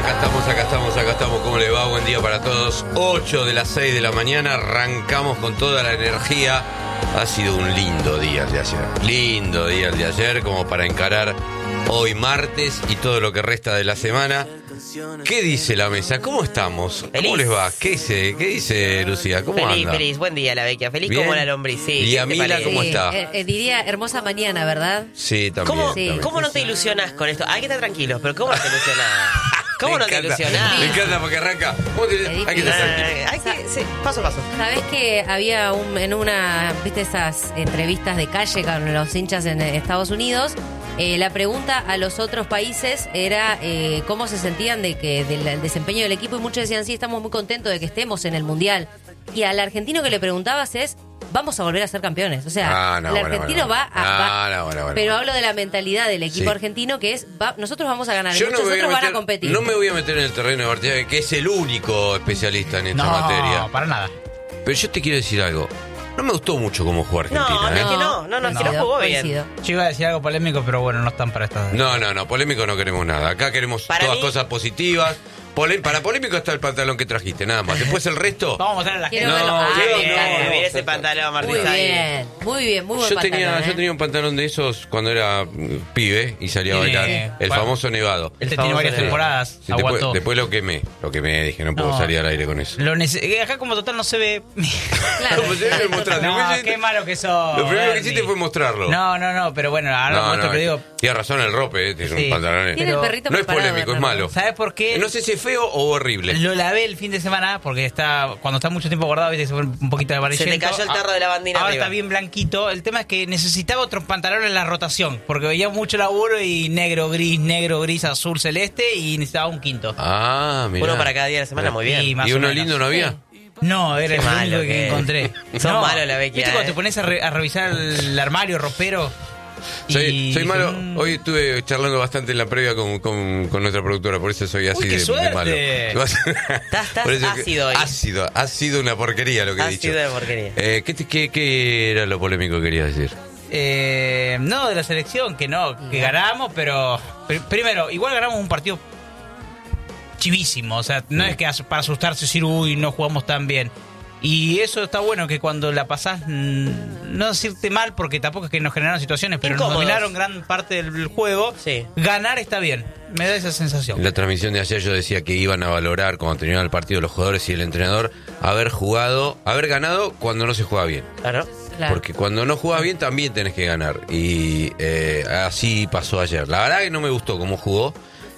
Acá estamos. ¿Cómo le va? Buen día para todos. 8 de las 6 de la mañana, arrancamos con toda la energía. Ha sido un lindo día el de ayer. Lindo día el de ayer, como para encarar hoy martes y todo lo que resta de la semana. ¿Qué dice la mesa? ¿Cómo estamos? Feliz. ¿Cómo les va? ¿Qué dice Lucía? ¿Cómo anda? Feliz. Buen día, la Vecchia. Feliz ¿Bien? como la lombriz. Sí, ¿Y Amila cómo está? Diría hermosa mañana, ¿verdad? Sí, también. ¿Cómo, también. ¿Cómo no te ilusionás con esto? Hay que estar tranquilos, pero ¿cómo no te ilusionás? ¿Cómo no te ilusionás? Me encanta porque arranca. Hay que estar tranquilo. Sí, paso a paso. ¿Sabés que había en una, viste esas entrevistas de calle con los hinchas en Estados Unidos? La pregunta a los otros países era cómo se sentían del desempeño del equipo, y muchos decían, sí, estamos muy contentos de que estemos en el Mundial. Y al argentino que le preguntabas es, vamos a volver a ser campeones. O sea, el argentino va a... Pero hablo de la mentalidad del equipo argentino, que es, nosotros vamos a ganar, muchos otros van a competir. No me voy a meter en el terreno de Martínez, que es el único especialista en esta materia. No, para nada. Pero yo te quiero decir algo. No me gustó mucho cómo jugó Argentina. Es que no jugó bien. Yo iba a decir algo polémico, pero bueno, no están para estas. No, polémico no queremos nada. Acá queremos cosas positivas. Para polémico está el pantalón que trajiste, nada más. Después el resto... Vamos a mostrar a la gente. Mira ese pantalón, Martín. Muy buen yo pantalón. Yo tenía un pantalón de esos cuando era pibe y salía a bailar. El famoso nevado. Él tiene varias temporadas. Sí, después lo quemé, dije, no puedo salir al aire con eso. Acá como total no se ve. Claro. Como se debe mostrar. No, qué malo que sos. Lo primero que hiciste fue mostrarlo. No, pero bueno, ahora muestro que digo. Tienes razón el rope, es un pantalón. Tiene el perrito no es preparado, polémico, es malo. ¿Sabes por qué? No sé si es feo o horrible. Lo lavé el fin de semana porque cuando está mucho tiempo guardado, viste, se fue un poquito de amarillento. Se te cayó el tarro de lavandina Ahora arriba. está bien blanquito. El tema es que necesitaba otros pantalones en la rotación, porque veía mucho laburo y negro, gris, azul, celeste, y necesitaba un quinto. Ah, mira. Uno para cada día de la semana, muy bien. ¿Y uno lindo no había? No, era Qué el malo único que encontré. Son malos la Vecchia. ¿Viste cuando te pones a revisar el armario, ropero? Soy malo. Hoy estuve charlando bastante en la previa con nuestra productora, por eso soy así de malo. Estás ácido hoy. Ha sido una porquería lo que he dicho. Ha sido de porquería. ¿Qué era lo polémico que querías decir? No, de la selección, que ganamos, pero primero, igual ganamos un partido chivísimo. O sea, no es que para asustarse decir, uy, no jugamos tan bien. Y eso está bueno, que cuando la pasás, no decirte mal, porque tampoco es que nos generaron situaciones, pero incómodos. Nos dominaron gran parte del juego. Sí. Ganar está bien, me da esa sensación. En la transmisión de ayer yo decía que iban a valorar cuando terminaban el partido los jugadores y el entrenador haber ganado cuando no se juega bien. Claro. Porque cuando no juegas bien también tenés que ganar. Y así pasó ayer. La verdad que no me gustó cómo jugó.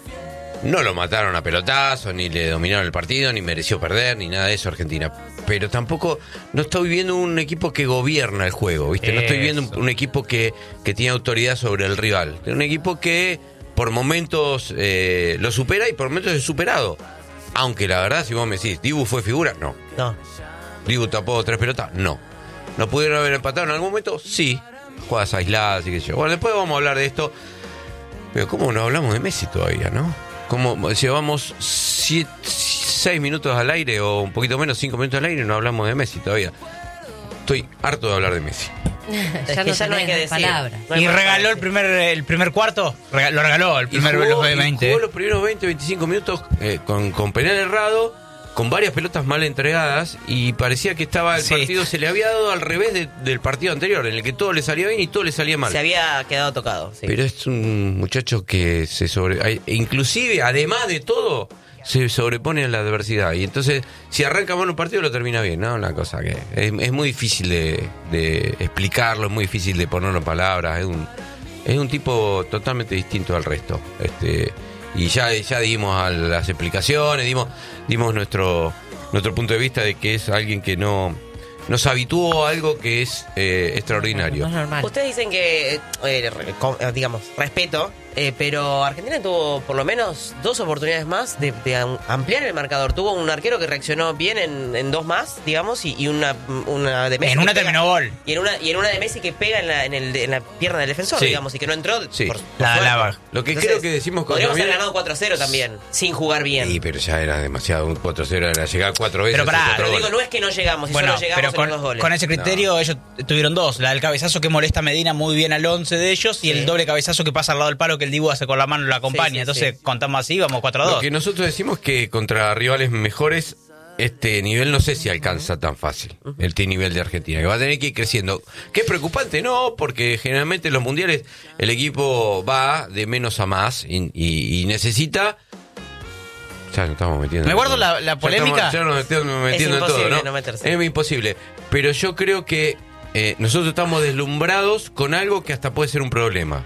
No lo mataron a pelotazo, ni le dominaron el partido, ni mereció perder, ni nada de eso Argentina. Pero tampoco, no estoy viendo un equipo que gobierna el juego, ¿viste? No estoy viendo un equipo que tiene autoridad sobre el rival. Es un equipo que por momentos lo supera y por momentos es superado. Aunque la verdad, si vos me decís, ¿Dibu fue figura? No. ¿Dibu tapó 3 pelotas? No. ¿No pudieron haber empatado en algún momento? Sí. Jugadas aisladas y qué sé yo. Bueno, después vamos a hablar de esto. Pero ¿cómo no hablamos de Messi todavía, no? Como llevamos 6 minutos al aire o un poquito menos, 5 minutos al aire y no hablamos de Messi todavía. Estoy harto de hablar de Messi. ya no hay que decir palabras. Y regaló el primer cuarto, lo regaló el primer los 20. Jugó los primeros 20, 25 minutos con penal errado, con varias pelotas mal entregadas, y parecía que el partido se le había dado al revés del partido anterior, en el que todo le salía bien y todo le salía mal. Se había quedado tocado. Sí. Pero es un muchacho que inclusive, además de todo, se sobrepone a la adversidad. Y entonces, si arranca mal un partido, lo termina bien, ¿no? Una cosa que es muy difícil de explicarlo, es muy difícil de ponerlo en palabras. Es un tipo totalmente distinto al resto. Y ya dimos a las explicaciones, dimos nuestro punto de vista de que es alguien que nos habituó a algo que es extraordinario. No es normal. Ustedes dicen que, digamos, respeto, pero Argentina tuvo por lo menos 2 oportunidades más de ampliar el marcador. Tuvo un arquero que reaccionó bien en 2 más, digamos, y una de Messi. En una terminó gol. Y en una de Messi que pega en la pierna del defensor, digamos, y que no entró. Sí. Por la lava. Lo que Entonces, creo que decimos con podríamos haber ganado 4-0 también, sin jugar bien. Sí, pero ya era demasiado. Un 4-0 era llegar 4 veces. Pero digo, no es que no llegamos, bueno, solo llegamos pero en los 2 goles. con ese criterio ellos tuvieron 2. La del cabezazo que molesta a Medina muy bien al 11 de ellos, y el doble cabezazo que pasa al lado del palo que el Dibu hace con la mano lo acompaña. Sí, Entonces, contamos así, vamos 4-2. Lo que nosotros decimos que contra rivales mejores, este nivel no sé si alcanza tan fácil, el nivel de Argentina, que va a tener que ir creciendo. ¿Qué es preocupante? No, porque generalmente en los mundiales el equipo va de menos a más y necesita... Ya nos estamos metiendo. Me guardo la polémica. Ya nos estamos metiendo en todo, ¿no? No meterse. Es imposible. Pero yo creo que nosotros estamos deslumbrados con algo que hasta puede ser un problema.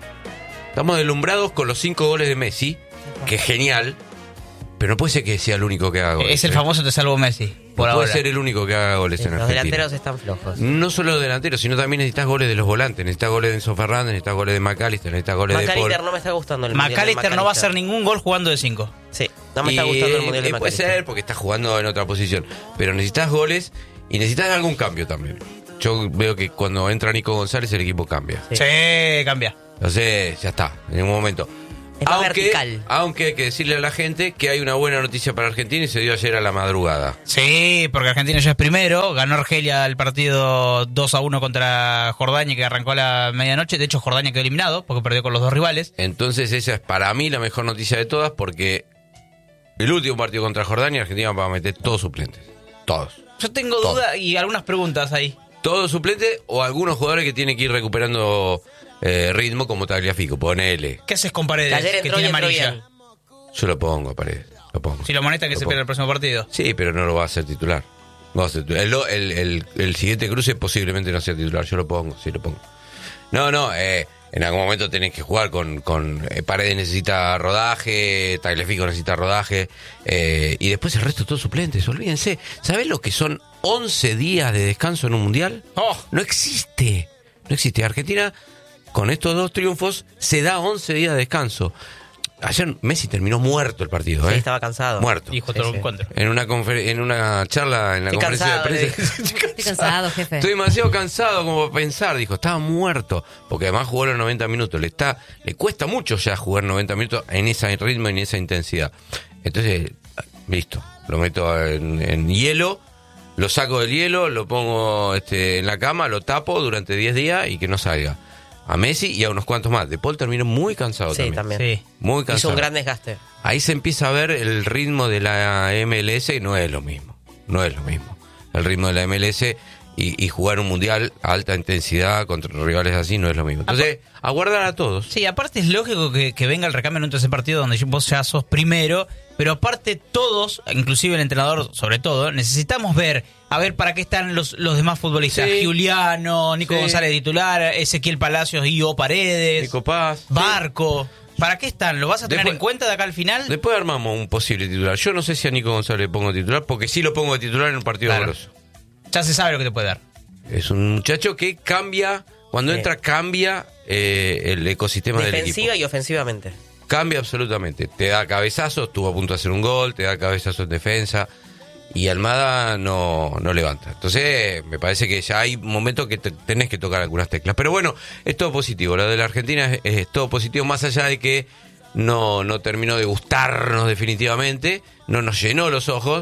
Estamos deslumbrados con los 5 goles de Messi, que es genial, pero no puede ser que sea el único que haga goles. Es el famoso te salvo Messi. Por no ahora. puede ser el único que haga goles en Los Argentina. delanteros están flojos. No solo los delanteros, sino también necesitas goles de los volantes. Necesitas goles de Enzo Fernández, necesitas goles de McAllister, necesitas goles de Paul. McAllister no me está gustando el mundial de McAllister no va a hacer ningún gol jugando de 5. Sí, no me está gustando el mundial de puede McAllister. ser porque está jugando en otra posición. Pero necesitas goles y necesitas algún cambio también. Yo veo que cuando entra Nico González el equipo cambia. Sí. Sí, cambia. Entonces, ya está, en un momento. Es más vertical. Aunque hay que decirle a la gente que hay una buena noticia para Argentina y se dio ayer a la madrugada. Sí, porque Argentina ya es primero. Ganó Argelia el partido 2-1 contra Jordania, que arrancó a la medianoche. De hecho, Jordania quedó eliminado porque perdió con los 2 rivales. Entonces esa es para mí la mejor noticia de todas, porque el último partido contra Jordania, Argentina va a meter todos suplentes. Todos. Yo tengo dudas y algunas preguntas ahí. Todos suplentes o algunos jugadores que tienen que ir recuperando ritmo, como Tagliafico, ponele. ¿Qué haces con Paredes, Ayer que entró y tiene entró amarilla? bien. Yo lo pongo a Paredes, lo pongo. Si lo molesta que Lo se pongo. pierda el próximo partido. Sí, pero no lo va a hacer titular. No va a ser titular. El siguiente cruce posiblemente no sea titular. Yo lo pongo, sí lo pongo. No, en algún momento tenés que jugar con Paredes necesita rodaje, Tagliafico necesita rodaje, y después el resto todos suplentes, olvídense. ¿Sabés lo que son 11 días de descanso en un mundial? ¡Oh! No existe. Argentina, con estos 2 triunfos, se da 11 días de descanso. Ayer Messi terminó muerto el partido, Sí, estaba cansado. Muerto. Dijo Sí, otro sí. encuentro. En una charla en la Estoy conferencia cansado, de le prensa. Estoy cansado, jefe. Estoy demasiado cansado como para pensar, dijo, estaba muerto, porque además jugó los 90 minutos, le cuesta mucho ya jugar 90 minutos en ese ritmo y en esa intensidad. Entonces, listo, lo meto en hielo, lo saco del hielo, lo pongo en la cama, lo tapo durante 10 días y que no salga. A Messi y a unos cuantos más. De Paul terminó muy cansado Sí, también. también. Sí. Muy cansado. Hizo un gran desgaste. Ahí se empieza a ver el ritmo de la MLS y no es lo mismo. No es lo mismo. El ritmo de la MLS y jugar un mundial a alta intensidad contra rivales así no es lo mismo. Entonces, aguardar a todos. Sí, aparte es lógico que venga el recambio en un tercer partido donde vos ya sos primero, pero aparte todos, inclusive el entrenador sobre todo, necesitamos ver, a ver para qué están los demás futbolistas. Sí. Juliano, Nico Sí. González titular, Ezequiel Palacios, Ivo Paredes, Nico Paz. Barco. ¿Para qué están? ¿Lo vas a tener Después- en cuenta de acá al final? Después armamos un posible titular. Yo no sé si a Nico González le pongo titular, porque sí lo pongo de titular en un partido Claro. grosso. Ya se sabe lo que te puede dar. Es un muchacho que cambia, cuando Sí. entra cambia el ecosistema del equipo. Defensiva y ofensivamente. Cambia absolutamente. Te da cabezazos, estuvo a punto de hacer un gol, te da cabezazos en defensa. Y Almada no levanta. Entonces, me parece que ya hay momentos que tenés que tocar algunas teclas. Pero bueno, es todo positivo. Lo de la Argentina es todo positivo, más allá de que no terminó de gustarnos definitivamente, no nos llenó los ojos.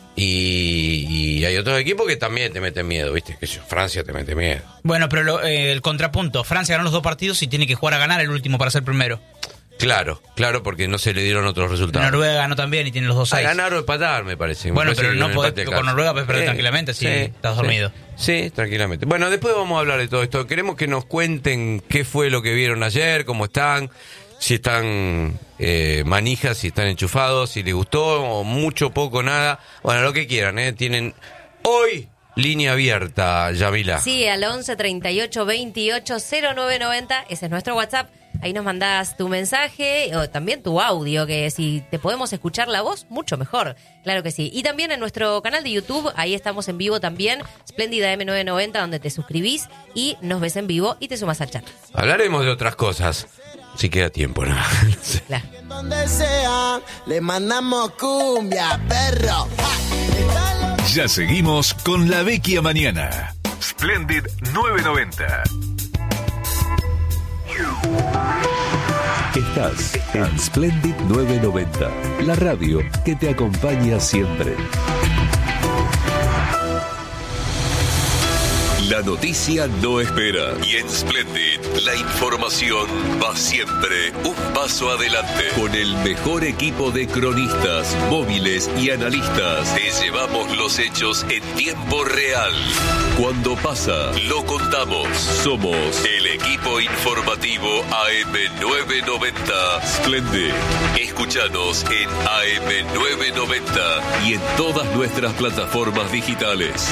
Y hay otros equipos que también te meten miedo, ¿viste? Que Francia te mete miedo. Bueno, pero el contrapunto, Francia ganó los 2 partidos y tiene que jugar a ganar el último para ser primero. Claro, porque no se le dieron otros resultados. Noruega ganó también y tiene los 2-6. A ganar o empatar, me parece. Bueno, Me parece pero que no con el podés- empate con alcanza. Noruega podés perder tranquilamente si estás dormido. Sí, tranquilamente. Bueno, después vamos a hablar de todo esto. Queremos que nos cuenten qué fue lo que vieron ayer, cómo están, si están manijas, si están enchufados, si les gustó, o mucho, poco, nada. Bueno, lo que quieran, Tienen hoy línea abierta, Yamila. Sí, al 11 38 28 0990, ese es nuestro WhatsApp. Ahí nos mandás tu mensaje o también tu audio, que si te podemos escuchar la voz, mucho mejor. Claro que sí. Y también en nuestro canal de YouTube, ahí estamos en vivo también, Spléndida M990, donde te suscribís y nos ves en vivo y te sumas al chat. Hablaremos de otras cosas, si queda tiempo, ¿no? No sé. Claro. Donde sea, le mandamos cumbia, perro. Ja. Ya seguimos con La Vecchia Mañana. Splendid 990. Estás en Splendid 990, la radio que te acompaña siempre. La noticia no espera. Y en Splendid, la información va siempre un paso adelante. Con el mejor equipo de cronistas, móviles y analistas, te llevamos los hechos en tiempo real. Cuando pasa, lo contamos. Somos el equipo informativo AM990 Splendid. Escúchanos en AM990 y en todas nuestras plataformas digitales.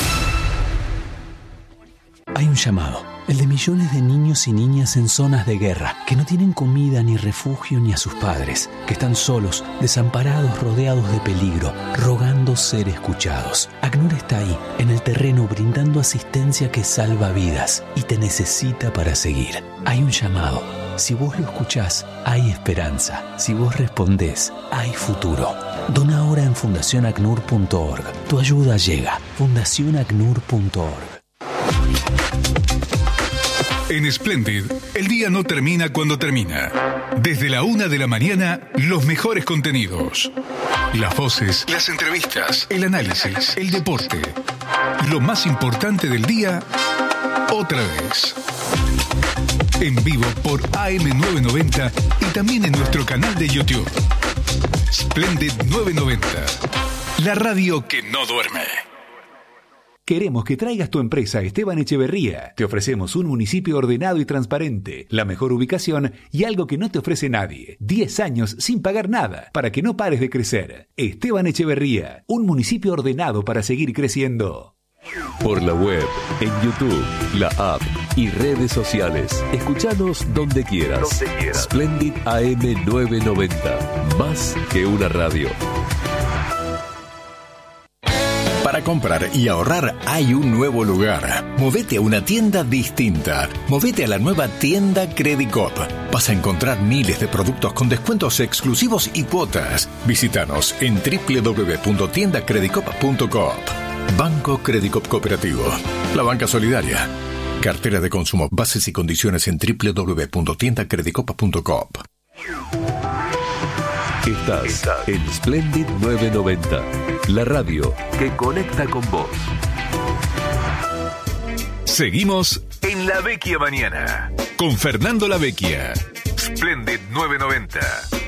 Hay un llamado, el de millones de niños y niñas en zonas de guerra, que no tienen comida ni refugio ni a sus padres, que están solos, desamparados, rodeados de peligro, rogando ser escuchados. ACNUR está ahí, en el terreno, brindando asistencia que salva vidas y te necesita para seguir. Hay un llamado. Si vos lo escuchás, hay esperanza. Si vos respondés, hay futuro. Dona ahora en fundacionacnur.org. Tu ayuda llega. fundacionacnur.org. En Splendid, el día no termina cuando termina. Desde la 1 de la mañana, los mejores contenidos. Las voces, las entrevistas, el análisis, el deporte. Lo más importante del día, otra vez. En vivo por AM990 y también en nuestro canal de YouTube. Splendid 990. La radio que no duerme. Queremos que traigas tu empresa a Esteban Echeverría. Te ofrecemos un municipio ordenado y transparente, la mejor ubicación y algo que no te ofrece nadie. 10 años sin pagar nada para que no pares de crecer. Esteban Echeverría, un municipio ordenado para seguir creciendo. Por la web, en YouTube, la app y redes sociales. Escuchanos donde quieras. Splendid AM990. Más que una radio. Para comprar y ahorrar hay un nuevo lugar. Movete a una tienda distinta. Movete a la nueva tienda Credicop. Vas a encontrar miles de productos con descuentos exclusivos y cuotas. Visítanos en www.tiendacredicop.coop. Banco Credicop Cooperativo. La banca solidaria. Cartera de consumo. Bases y condiciones en www.tiendacredicop.coop. Estás en Splendid 990, la radio que conecta con vos. Seguimos en La Vecchia Mañana con Fernando La Vecchia. Splendid 990.